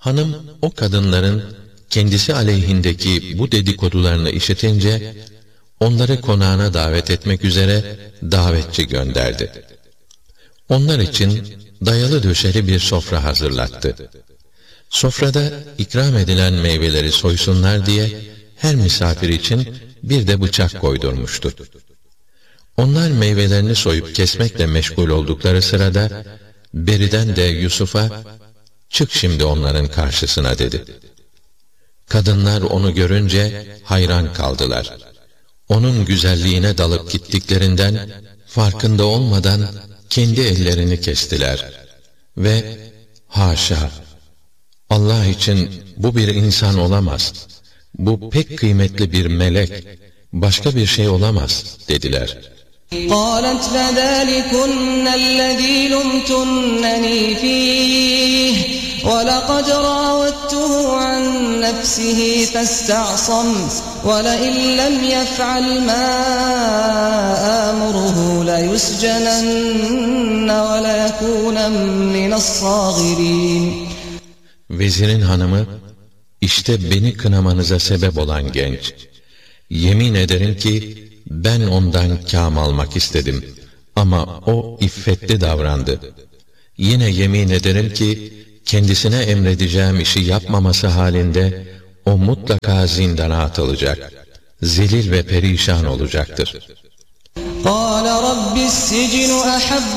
Hanım o kadınların kendisi aleyhindeki bu dedikodularını işitince onları konağına davet etmek üzere davetçi gönderdi. Onlar için dayalı döşeli bir sofra hazırlattı. Sofrada ikram edilen meyveleri soysunlar diye her misafir için bir de bıçak koydurmuştu. Onlar meyvelerini soyup kesmekle meşgul oldukları sırada beriden de Yusuf'a "Çık şimdi onların karşısına" dedi. Kadınlar onu görünce hayran kaldılar. Onun güzelliğine dalıp gittiklerinden farkında olmadan kendi ellerini kestiler ve "Haşa! Allah için bu bir insan olamaz. Bu pek kıymetli bir melek. Başka bir şey olamaz" dediler. قالت فذلكن الذي لمتنني فيه ولقد راودته عن نفسه فاستعصم ولئن لم يفعل ما آمره ليسجنن وليكونا من الصاغرين. Vezirin hanımı, işte beni kınamanıza sebep olan genç. Yemin ederim ki ben ondan kâm almak istedim. Ama o iffetli davrandı. Yine yemin ederim ki kendisine emredeceğim işi yapmaması halinde o mutlaka zindana atılacak. Zelil ve perişan olacaktır. قال رب السجن أحب